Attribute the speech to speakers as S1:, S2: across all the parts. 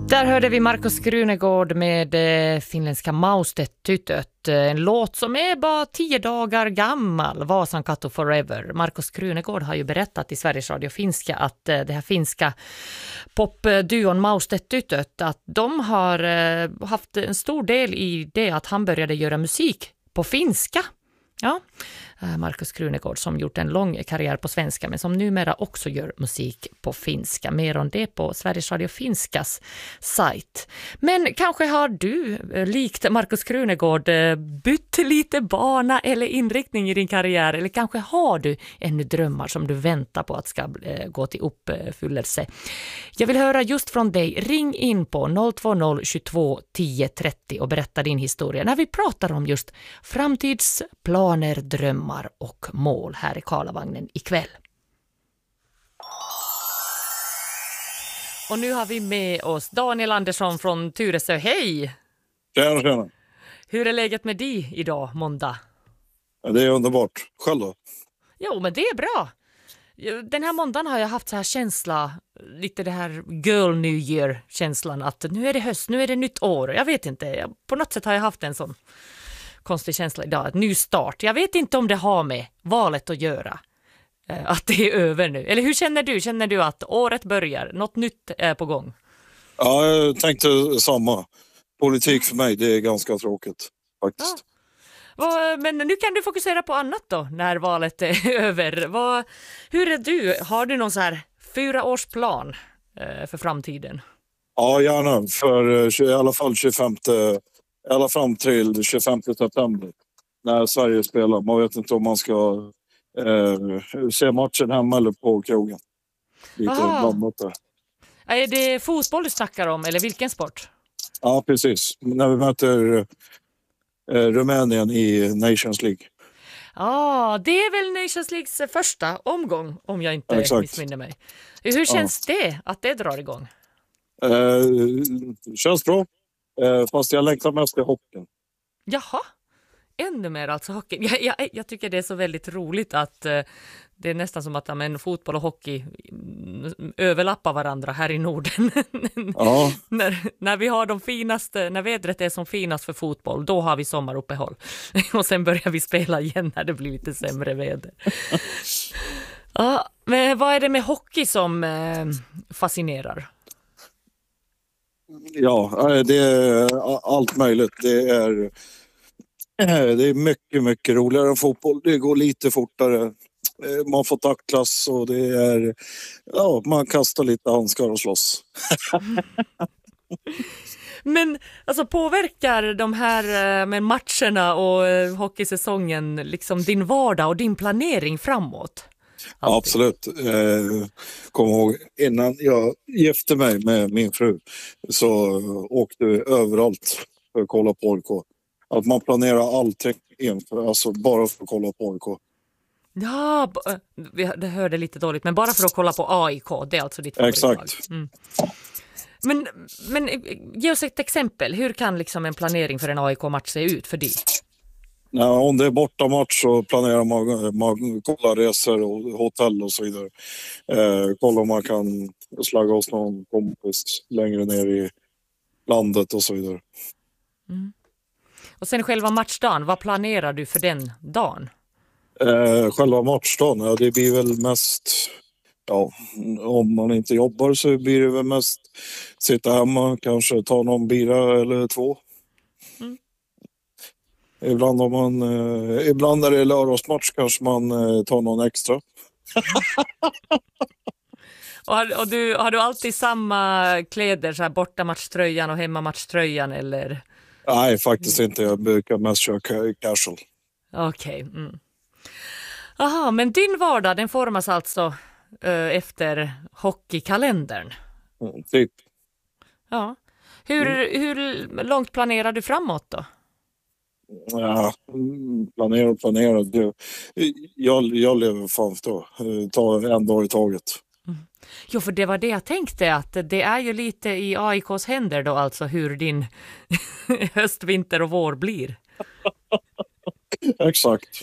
S1: Där hörde vi Markus Krunegård med finländska Maustetytöt. En låt som är bara 10 dagar gammal, Vasan Katu Forever. Markus Krunegård har ju berättat i Sveriges Radio Finska att det här finska popduon Maustetytöt, att de har haft en stor del i det att han började göra musik på finska. Ja, Markus Krunegård som gjort en lång karriär på svenska men som numera också gör musik på finska. Mer om det på Sveriges Radio Finskas sajt. Men kanske har du, likt Markus Krunegård, bytt lite bana eller inriktning i din karriär, eller kanske har du ännu drömmar som du väntar på att ska gå till uppfyllelse. Jag vill höra just från dig. Ring in på 020 22 10 30 och berätta din historia när vi pratar om just framtidsplaner, drömmar och mål här i Karlavagnen ikväll. Och nu har vi med oss Daniel Andersson från Tyresö. Hej!
S2: Tjena.
S1: Hur är läget med dig idag, måndag?
S2: Ja, det är underbart. Själv då?
S1: Jo, men det är bra. Den här måndagen har jag haft så här känsla, lite det här girl new year-känslan, att nu är det höst, nu är det nytt år. Jag vet inte, på något sätt har jag haft en sån konstig känsla idag, ett ny start. Jag vet inte om det har med valet att göra, att det är över nu. Eller hur känner du? Känner du att året börjar, något nytt är på gång?
S2: Ja, jag tänkte samma. Politik för mig, det är ganska tråkigt faktiskt.
S1: Ja. Men nu kan du fokusera på annat då, när valet är över. Hur är du? Har du någon så här 4-årsplan för framtiden?
S2: Ja, gärna. För i alla fall 25, alla fram till 25 september när Sverige spelar. Man vet inte om man ska se matchen hemma eller på krogen. Lite blandat där.
S1: Är det fotboll du snackar om, eller vilken sport?
S2: Ja, precis. När vi möter Rumänien i Nations League.
S1: Ja, det är väl Nations Leagues första omgång, om jag inte missminner mig. Hur känns det att det drar igång?
S2: Känns bra. Fast jag längtar mest i hockeyn.
S1: Jaha, ännu mer alltså hockey. Jag tycker det är så väldigt roligt att det är nästan som att fotboll och hockey överlappar varandra här i Norden.
S2: Ja.
S1: när vi har de finaste, när vädret är som finast för fotboll, då har vi sommaruppehåll. Och sen börjar vi spela igen när det blir lite sämre väder. Ja, men vad är det med hockey som fascinerar?
S2: Ja, det är allt möjligt. Det är mycket, mycket roligare än fotboll. Det går lite fortare. Man får tacklas och det är... Ja, man kastar lite handskar och slåss.
S1: Men alltså, påverkar de här med matcherna och hockeysäsongen liksom din vardag och din planering framåt?
S2: Ja, absolut. Kom ihåg, innan jag gifte mig med min fru så åkte vi överallt för att kolla på AIK. Att man planerar allting inför, alltså bara för att kolla på AIK.
S1: Ja, det hörde lite dåligt, men bara för att kolla på AIK, det är alltså ditt favoritlag.
S2: Exakt.
S1: Mm. Men ge oss ett exempel. Hur kan liksom en planering för en AIK-match se ut för dig?
S2: Ja, om det är bortamatch så planerar man kolla resor och hotell och så vidare. Kolla om man kan slagga oss någon kompis längre ner i landet och så vidare.
S1: Mm. Och sen själva matchdagen, vad planerar du för den dagen?
S2: Själva matchdagen, ja, det blir väl mest... Ja, om man inte jobbar så blir det väl mest sitta hemma, kanske ta någon bira eller 2.
S1: Mm.
S2: Ibland när det är lördagsmatch kanske man tar någon extra.
S1: Och har du alltid samma kläder, så här bortamatchtröjan och hemmamatchtröjan, eller?
S2: Nej, faktiskt inte. Jag brukar mest köra casual.
S1: Okej. Mm. Aha, men din vardag, den formas alltså efter hockeykalendern?
S2: Typ.
S1: Ja. Hur långt planerar du framåt då?
S2: Ja, planera. Jag lever fan då. Ta en dag i taget.
S1: Mm. Jo, för det var det jag tänkte, att det är ju lite i AIKs händer då, alltså hur din höst, vinter och vår blir.
S2: Exakt.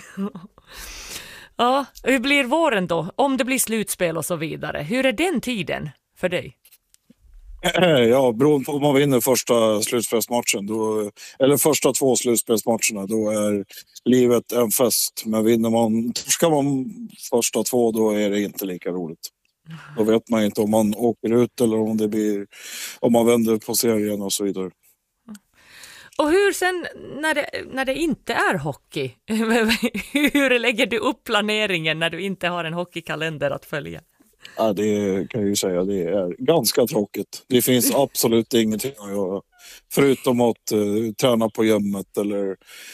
S1: Ja, hur blir våren då? Om det blir slutspel och så vidare. Hur är den tiden för dig?
S2: Ja, beroende på om man vinner första slutspelsmatchen eller första 2 slutspelsmatcherna, då är livet en fest. Men torskar man första 2, då är det inte lika roligt. Då vet man inte om man åker ut eller om man vänder på serien och så vidare.
S1: Och hur sen när det inte är hockey, hur lägger du upp planeringen när du inte har en hockeykalender att följa?
S2: Ja, det kan jag ju säga, det är ganska tråkigt. Det finns absolut ingenting att göra. Förutom att träna på gymmet eller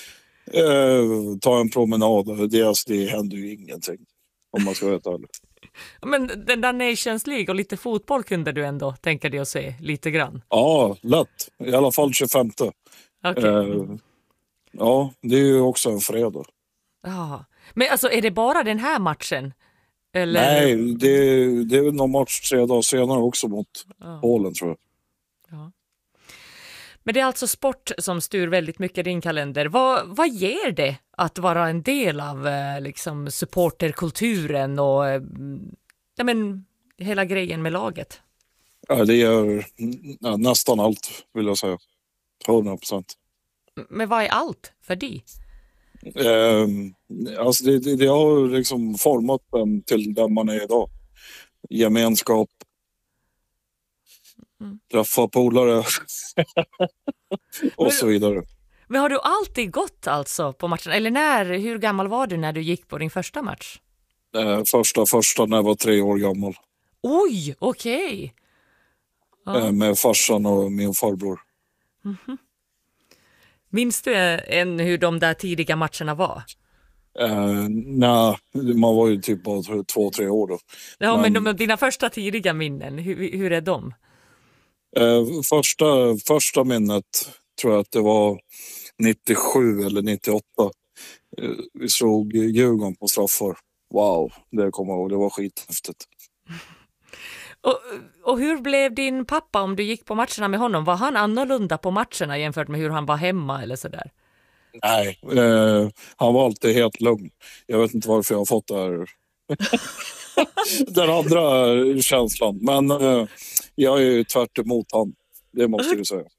S2: ta en promenad. Det händer ju ingenting, om man ska veta ärligt. Men
S1: den där Nations League och lite fotboll kunde du ändå tänka dig att se lite grann?
S2: Ja, lätt. I alla fall 25. Okay. Ja, det är ju också en fredag.
S1: Ja. Men alltså, är det bara den här matchen? Eller?
S2: Nej, det är någon match 3 dagar senare också mot Polen, tror jag.
S1: Ja. Men det är alltså sport som styr väldigt mycket i din kalender. Vad ger det att vara en del av liksom supporterkulturen och hela grejen med laget?
S2: Ja, det är nästan allt, vill jag säga. 100%.
S1: Men vad är allt för dig?
S2: Alltså det har liksom format den till den man är idag. Gemenskap. Träffa polare. och så vidare.
S1: Men har du alltid gått alltså på matchen? Eller hur gammal var du när du gick på din första match?
S2: Första när jag var 3 år gammal.
S1: Oj, okej.
S2: Ja. Med farsan och min farbror.
S1: Mm-hmm. Minns du hur de där tidiga matcherna var?
S2: Nej, man var ju typ bara 2-3 år då.
S1: Ja, men dina första tidiga minnen, hur är de?
S2: Första minnet tror jag att det var 97 eller 98. Vi såg Djurgården på straffar. Wow, det kommer jag ihåg. Det var skithäftigt.
S1: Och hur blev din pappa om du gick på matcherna med honom? Var han annorlunda på matcherna jämfört med hur han var hemma eller sådär?
S2: Nej, han var alltid helt lugn. Jag vet inte varför jag har fått det här. Den andra känslan. Men jag är ju tvärt emot han. Det måste du säga.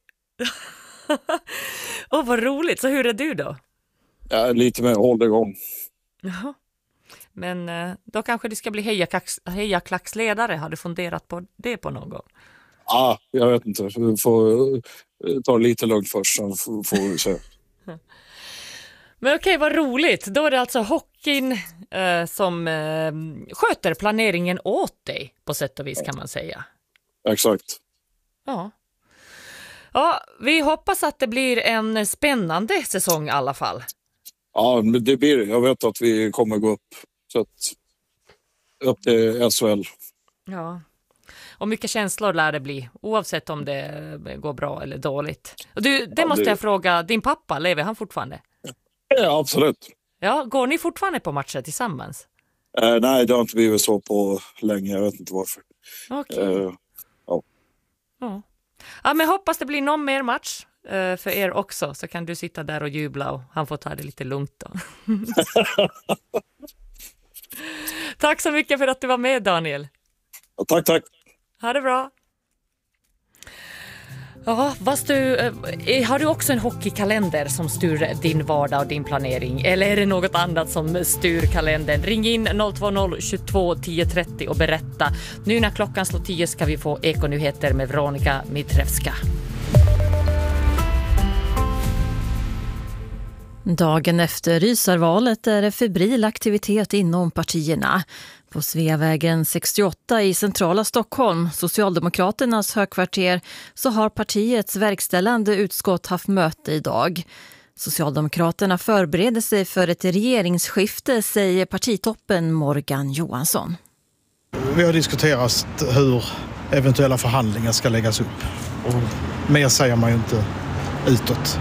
S1: Vad roligt. Så hur är du då?
S2: Lite mer håll igång.
S1: Jaha. Men då kanske du ska bli hejaklacksledare. Har du funderat på det på någon gång?
S2: Jag vet inte. Vi får ta lite lugnt först, så får vi se.
S1: Men okej, vad roligt. Då är det alltså hockeyn som sköter planeringen åt dig på sätt och vis, kan man säga.
S2: Exakt.
S1: Ja, vi hoppas att det blir en spännande säsong i alla fall.
S2: Ja, men det blir det. Jag vet att vi kommer gå upp. Så upp till SHL.
S1: Ja. Och mycket känslor lär det bli, oavsett om det går bra eller dåligt. Och måste jag fråga, din pappa, lever han fortfarande?
S2: Ja, absolut.
S1: Ja, går ni fortfarande på matcher tillsammans?
S2: Nej, det har inte blivit så på länge. Jag vet inte varför.
S1: Okej. Ja, men hoppas det blir någon mer match för er också. Så kan du sitta där och jubla och han får ta det lite lugnt då. Tack så mycket för att du var med, Daniel.
S2: Ja, tack.
S1: Ha det bra. Ja, har du också en hockeykalender som styr din vardag och din planering? Eller är det något annat som styr kalendern? Ring in 020 22 10 30 och berätta. Nu när klockan slår 10 ska vi få Ekonyheter med Veronika Mitrevska.
S3: Dagen efter rysarvalet är det febril aktivitet inom partierna. På Sveavägen 68 i centrala Stockholm, Socialdemokraternas högkvarter, så har partiets verkställande utskott haft möte idag. Socialdemokraterna förbereder sig för ett regeringsskifte, säger partitoppen Morgan Johansson.
S4: Vi har diskuterat hur eventuella förhandlingar ska läggas upp. Och mer säger man ju inte utåt.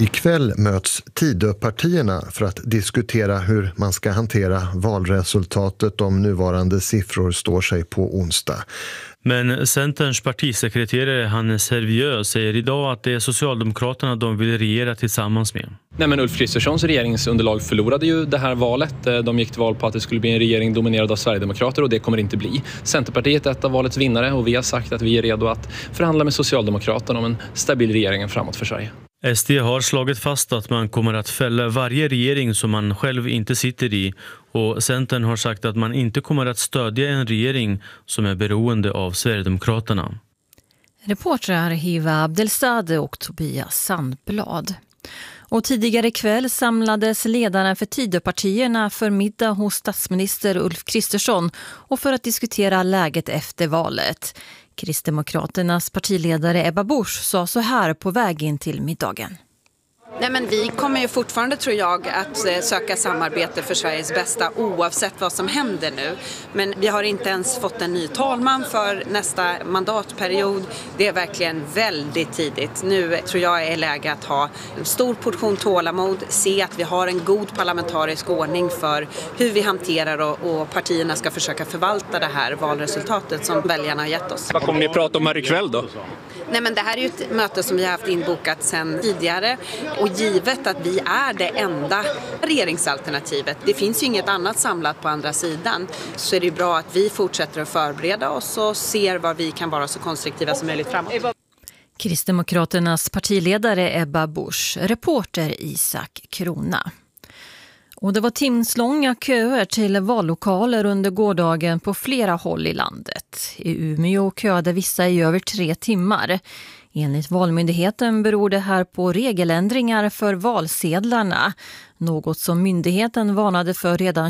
S5: Ikväll möts Tidöpartierna för att diskutera hur man ska hantera valresultatet om nuvarande siffror står sig på onsdag.
S6: Men Centerns partisekreterare Hannes Hervieu säger idag att det är Socialdemokraterna de vill regera tillsammans med.
S7: Nej, men Ulf Kristerssons regeringsunderlag förlorade ju det här valet. De gick till val på att det skulle bli en regering dominerad av Sverigedemokrater och det kommer inte bli. Centerpartiet är ett av valets vinnare och vi har sagt att vi är redo att förhandla med Socialdemokraterna om en stabil regering framåt för Sverige.
S6: SD har slagit fast att man kommer att fälla varje regering som man själv inte sitter i och Centern har sagt att man inte kommer att stödja en regering som är beroende av Sverigedemokraterna.
S3: Reportrar Hiva Abdelzadeh och Tobias Sandblad. Och tidigare kväll samlades ledarna för Tidöpartierna för middag hos statsminister Ulf Kristersson och för att diskutera läget efter valet. Kristdemokraternas partiledare Ebba Busch sa så här på väg in till middagen.
S8: Nej, men vi kommer ju fortfarande, tror jag, att söka samarbete för Sveriges bästa oavsett vad som händer nu. Men vi har inte ens fått en ny talman för nästa mandatperiod. Det är verkligen väldigt tidigt. Nu tror jag är läge att ha en stor portion tålamod, se att vi har en god parlamentarisk ordning för hur vi hanterar och partierna ska försöka förvalta det här valresultatet som väljarna har gett oss.
S7: Vad kommer ni prata om här ikväll då?
S8: Nej, men det här är ju ett möte som vi har haft inbokat sedan tidigare och givet att vi är det enda regeringsalternativet, det finns ju inget annat samlat på andra sidan, så är det bra att vi fortsätter att förbereda oss och ser vad vi kan vara så konstruktiva som möjligt framåt.
S3: Kristdemokraternas partiledare Ebba Busch, reporter Isak Krona. Och det var timslånga köer till vallokaler under gårdagen på flera håll i landet. I Umeå köade vissa i över 3 timmar. Enligt Valmyndigheten beror det här på regeländringar för valsedlarna. Något som myndigheten varnade för redan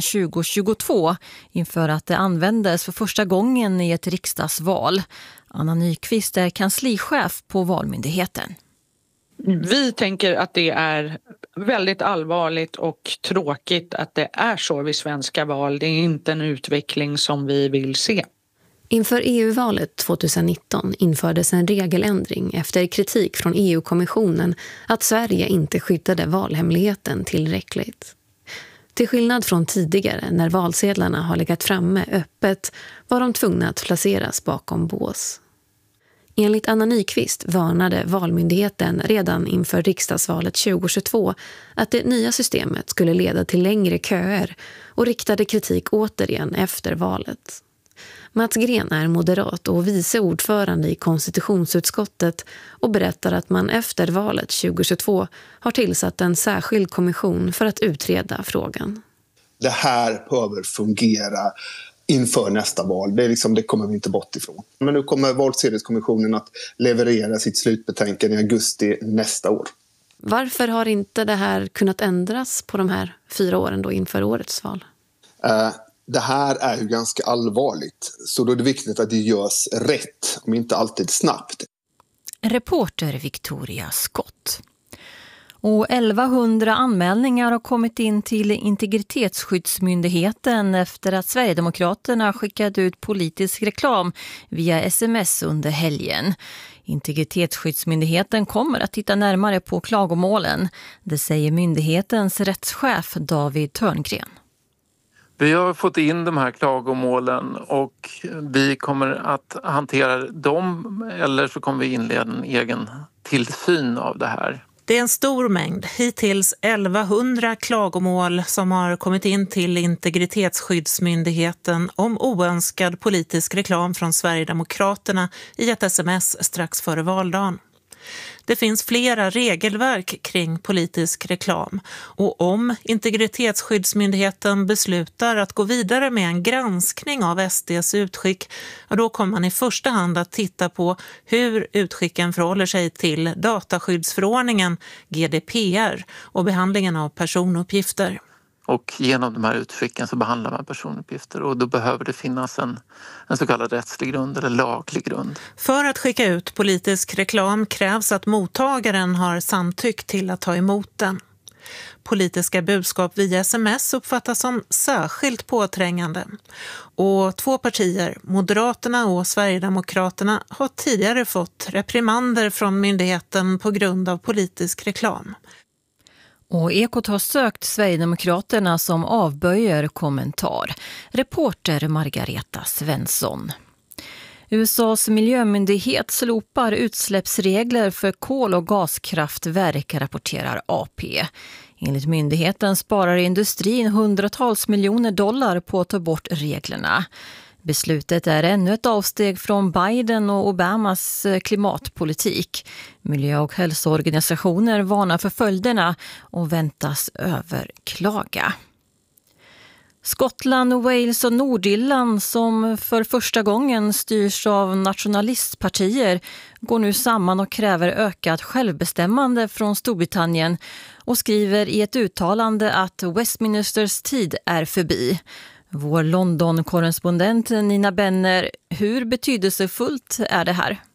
S3: 2022 inför att det användes för första gången i ett riksdagsval. Anna Nyqvist är kanslichef på Valmyndigheten.
S9: Vi tänker att det är väldigt allvarligt och tråkigt att det är så vid svenska val. Det är inte en utveckling som vi vill se.
S10: Inför EU-valet 2019 infördes en regeländring efter kritik från EU-kommissionen att Sverige inte skyddade valhemligheten tillräckligt. Till skillnad från tidigare när valsedlarna har legat framme öppet var de tvungna att placeras bakom bås. Enligt Anna Nyqvist varnade Valmyndigheten redan inför riksdagsvalet 2022 att det nya systemet skulle leda till längre köer och riktade kritik återigen efter valet. Mats Gren är moderat och vice ordförande i konstitutionsutskottet och berättar att man efter valet 2022 har tillsatt en särskild kommission för att utreda frågan.
S11: Det här behöver fungera inför nästa val. Det kommer vi inte bort ifrån. Men nu kommer valsedelskommissionen att leverera sitt slutbetänkande i augusti nästa år.
S10: Varför har inte det här kunnat ändras på de här 4 åren då inför årets val?
S11: Det här är ju ganska allvarligt. Så då är det viktigt att det görs rätt, om inte alltid snabbt.
S3: Reporter Victoria Skott. Och 1100 anmälningar har kommit in till Integritetsskyddsmyndigheten efter att Sverigedemokraterna skickade ut politisk reklam via sms under helgen. Integritetsskyddsmyndigheten kommer att titta närmare på klagomålen. Det säger myndighetens rättschef David Törngren.
S12: Vi har fått in de här klagomålen och vi kommer att hantera dem eller så kommer vi inleda en egen tillsyn av det här.
S13: Det är en stor mängd, hittills 1100 klagomål som har kommit in till Integritetsskyddsmyndigheten om oönskad politisk reklam från Sverigedemokraterna i ett sms strax före valdagen. Det finns flera regelverk kring politisk reklam och om Integritetsskyddsmyndigheten beslutar att gå vidare med en granskning av SDs utskick, då kommer man i första hand att titta på hur utskicken förhåller sig till dataskyddsförordningen GDPR och behandlingen av personuppgifter.
S12: Och genom de här utskicken så behandlar man personuppgifter och då behöver det finnas en så kallad rättslig grund eller laglig grund.
S13: För att skicka ut politisk reklam krävs att mottagaren har samtyckt till att ta emot den. Politiska budskap via sms uppfattas som särskilt påträngande. Och 2 partier, Moderaterna och Sverigedemokraterna, har tidigare fått reprimander från myndigheten på grund av politisk reklam.
S3: Och Ekot har sökt Sverigedemokraterna som avböjer kommentar. Reporter Margareta Svensson. USAs miljömyndighet slopar utsläppsregler för kol- och gaskraftverk, rapporterar AP. Enligt myndigheten sparar industrin hundratals miljoner dollar på att ta bort reglerna. Beslutet är ännu ett avsteg från Biden och Obamas klimatpolitik. Miljö- och hälsoorganisationer varnar för följderna och väntas överklaga. Skottland, Wales och Nordirland, som för första gången styrs av nationalistpartier, går nu samman och kräver ökat självbestämmande från Storbritannien och skriver i ett uttalande att Westminsters tid är förbi. Vår London-korrespondent Nina Benner, hur betydelsefullt är det här?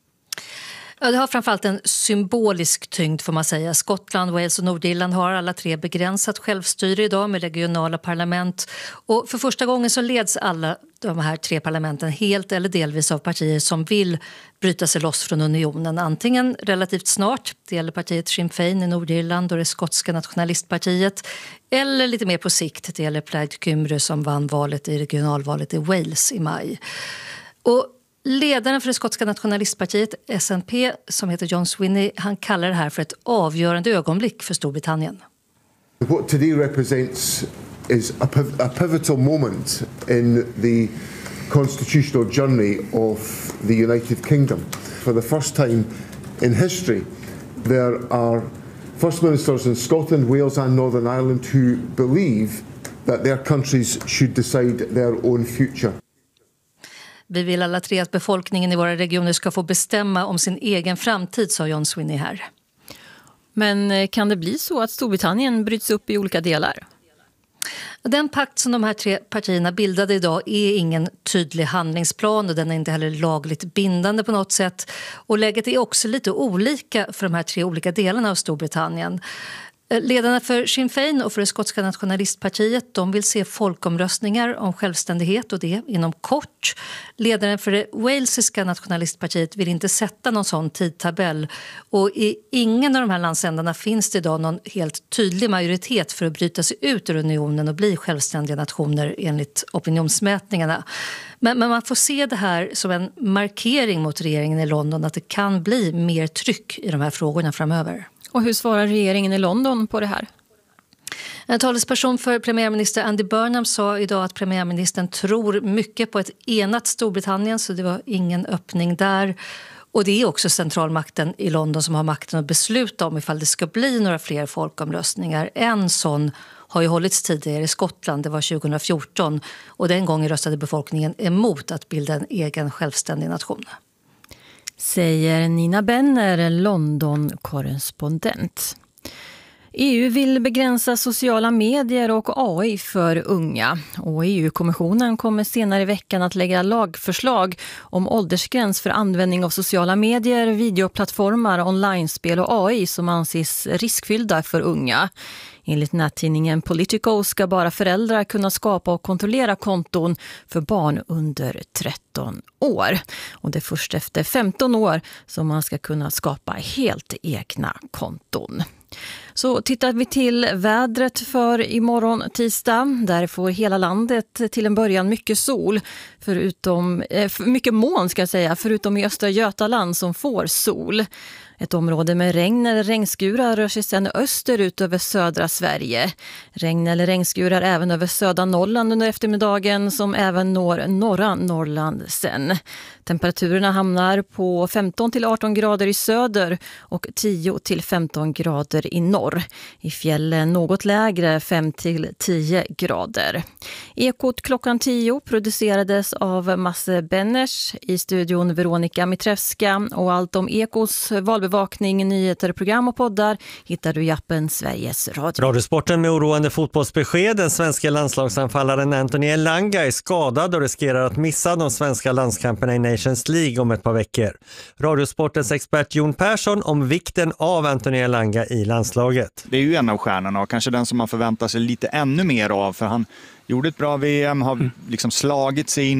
S14: Ja, det har framförallt en symbolisk tyngd, får man säga. Skottland, Wales och Nordirland har alla 3 begränsat självstyre idag med regionala parlament. Och för första gången så leds alla de här 3 parlamenten helt eller delvis av partier som vill bryta sig loss från unionen. Antingen relativt snart, det gäller partiet Sinn Féin i Nordirland och det skotska nationalistpartiet. Eller lite mer på sikt, det gäller Plaid Cymru som vann valet i regionalvalet i Wales i maj. Och ledaren för det skotska nationalistpartiet SNP, som heter John Swinney, han kallar det här för ett avgörande ögonblick för Storbritannien.
S15: What today represents is a pivotal moment in the constitutional journey of the United Kingdom. For the first time in history, there are First Ministers in Scotland, Wales and Northern Ireland who believe that their countries should decide their own future.
S14: Vi vill alla 3 att befolkningen i våra regioner ska få bestämma om sin egen framtid, sa John Swinney här.
S3: Men kan det bli så att Storbritannien bryts upp i olika delar?
S14: Den pakt som de här 3 partierna bildade idag är ingen tydlig handlingsplan och den är inte heller lagligt bindande på något sätt. Och läget är också lite olika för de här 3 olika delarna av Storbritannien. Ledarna för Sinn Féin och för det skotska nationalistpartiet, de vill se folkomröstningar om självständighet och det inom kort. Ledaren för det walesiska nationalistpartiet vill inte sätta någon sån tidtabell. Och i ingen av de här landsändarna finns det idag någon helt tydlig majoritet för att bryta sig ut ur unionen och bli självständiga nationer enligt opinionsmätningarna. Men man får se det här som en markering mot regeringen i London att det kan bli mer tryck i de här frågorna framöver.
S3: Och hur svarar regeringen i London på det här?
S14: En talesperson för premiärminister Andy Burnham sa idag att premiärministern tror mycket på ett enat Storbritannien, så det var ingen öppning där. Och det är också centralmakten i London som har makten att besluta om ifall det ska bli några fler folkomröstningar. En sån har ju hållits tidigare i Skottland, det var 2014. Och den gången röstade befolkningen emot att bilda en egen självständig nation.
S3: Säger Nina Benner, London-korrespondent. EU vill begränsa sociala medier och AI för unga. Och EU-kommissionen kommer senare i veckan att lägga lagförslag om åldersgräns för användning av sociala medier, videoplattformar, onlinespel och AI som anses riskfyllda för unga. Enligt nättidningen Politico ska bara föräldrar kunna skapa och kontrollera konton för barn under 13 år. Och det är först efter 15 år som man ska kunna skapa helt egna konton. Så tittar vi till vädret för imorgon tisdag. Där får hela landet till en början mycket sol, mycket moln ska jag säga, förutom i Östra Götaland som får sol. Ett område med regn eller regnskurar rör sig sedan österut över södra Sverige. Regn eller regnskurar även över södra Norrland under eftermiddagen som även når norra Norrland sen. Temperaturen hamnar på 15 till 18 grader i söder och 10 till 15 grader i norr. I fjällen något lägre 5 till 10 grader. Ekot klockan 10 producerades av Masse Benners, i studion Veronika Mitrevska, och allt om Ekos valbevakning, nyheter, program och poddar hittar du i appen Sveriges Radio.
S16: Radiosporten med oroande fotbollsbesked. Den svenska landslagsanfallaren Anthony Elanga är skadad och riskerar att missa de svenska landskamperna i Nations League om ett par veckor. Radiosportens expert Jon Persson om vikten av Anthony Elanga i landslaget. landslaget.
S17: Det är ju en av stjärnorna och kanske den som man förväntar sig lite ännu mer av, för han gjorde ett bra VM, har liksom slagit sig in